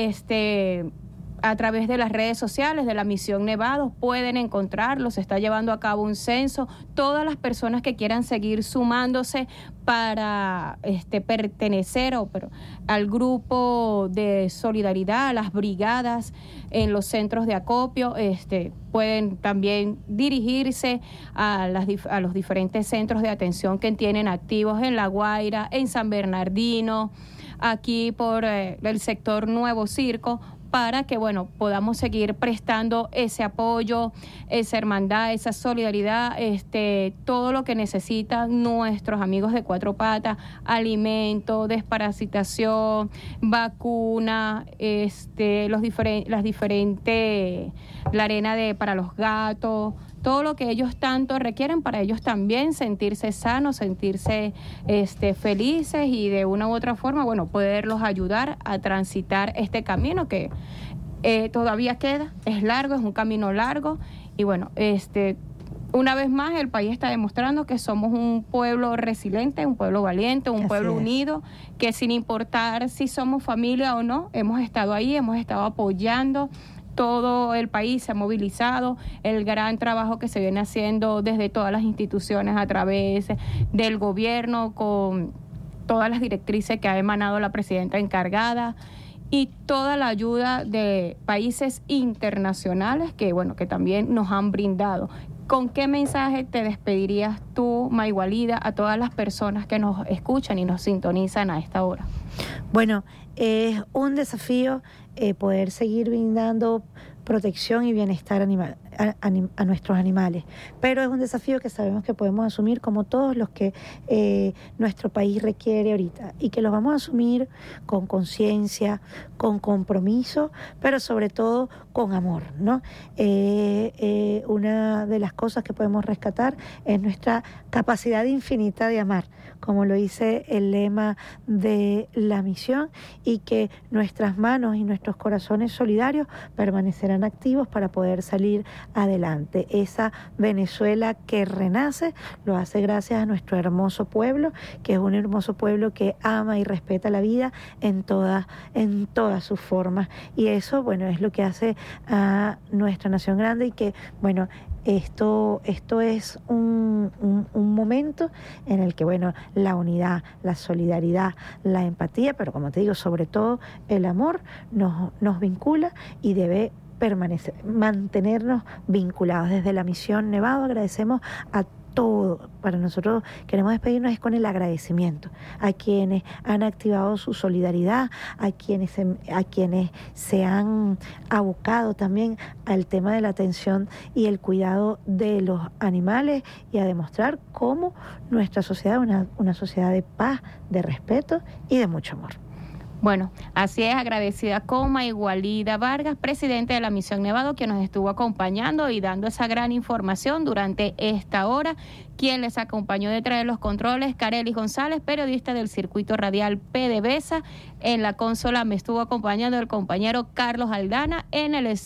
a través de las redes sociales de la Misión Nevado pueden encontrarlos, se está llevando a cabo un censo, todas las personas que quieran seguir sumándose para pertenecer al grupo de solidaridad, a las brigadas en los centros de acopio, pueden también dirigirse a los diferentes centros de atención que tienen activos en La Guaira, en San Bernardino, aquí por el sector Nuevo Circo, para que, podamos seguir prestando ese apoyo, esa hermandad, esa solidaridad, todo lo que necesitan nuestros amigos de Cuatro Patas, alimento, desparasitación, vacuna, la arena para los gatos, todo lo que ellos tanto requieren para ellos también sentirse sanos, sentirse felices y de una u otra forma, poderlos ayudar a transitar este camino que todavía queda, es largo, es un camino largo y una vez más el país está demostrando que somos un pueblo resiliente, un pueblo valiente, un pueblo unido, que sin importar si somos familia o no, hemos estado ahí, hemos estado apoyando. Todo el país se ha movilizado, el gran trabajo que se viene haciendo desde todas las instituciones a través del gobierno, con todas las directrices que ha emanado la presidenta encargada y toda la ayuda de países internacionales que también nos han brindado. ¿Con qué mensaje te despedirías tú, Mayigualida, a todas las personas que nos escuchan y nos sintonizan a esta hora? Bueno, es un desafío poder seguir brindando protección y bienestar a nuestros animales, pero es un desafío que sabemos que podemos asumir como todos los que nuestro país requiere ahorita, y que los vamos a asumir con conciencia, con compromiso, pero sobre todo con amor, ¿no? Una de las cosas que podemos rescatar es nuestra capacidad infinita de amar, como lo dice el lema de la misión, y que nuestras manos y nuestros corazones solidarios permanecerán activos para poder salir adelante. Esa Venezuela que renace lo hace gracias a nuestro hermoso pueblo, que es un hermoso pueblo que ama y respeta la vida en todas sus formas, y eso es lo que hace a nuestra nación grande, y que Esto es un momento en el que, bueno, la unidad, la solidaridad, la empatía, pero como te digo, sobre todo el amor nos vincula y debe mantenernos vinculados. Desde la Misión Nevado agradecemos a todo. Para nosotros queremos despedirnos es con el agradecimiento a quienes han activado su solidaridad, a quienes se han abocado también al tema de la atención y el cuidado de los animales, y a demostrar cómo nuestra sociedad es una sociedad de paz, de respeto y de mucho amor. Bueno, así es, agradecida con Maigualida Vargas, presidente de la Misión Nevado, que nos estuvo acompañando y dando esa gran información durante esta hora. Quien les acompañó detrás de los controles, Carelis González, periodista del Circuito Radial PDVSA. En la consola me estuvo acompañando el compañero Carlos Aldana. En el